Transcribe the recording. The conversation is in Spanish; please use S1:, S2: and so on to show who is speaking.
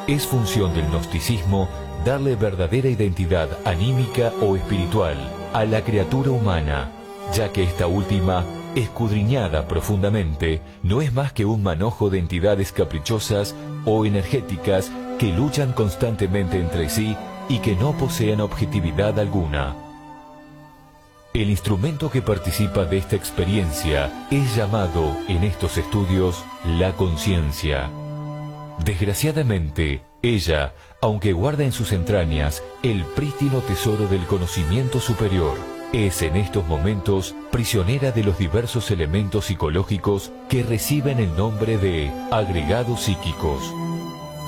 S1: Es función del gnosticismo darle verdadera identidad anímica o espiritual a la criatura humana, ya que esta última, escudriñada profundamente, no es más que un manojo de entidades caprichosas o energéticas que luchan constantemente entre sí y que no poseen objetividad alguna. El instrumento que participa de esta experiencia es llamado, en estos estudios, la conciencia. Desgraciadamente, ella, aunque guarda en sus entrañas el prístino tesoro del conocimiento superior, es en estos momentos prisionera de los diversos elementos psicológicos que reciben el nombre de agregados psíquicos.